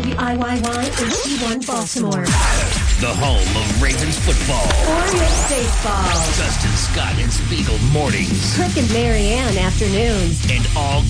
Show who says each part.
Speaker 1: WIYY HD1 Baltimore.
Speaker 2: The home of Ravens football.
Speaker 1: Orioles baseball.
Speaker 2: Dustin Scott and Spiegel mornings.
Speaker 1: Kirk and Marianne afternoons.
Speaker 2: And all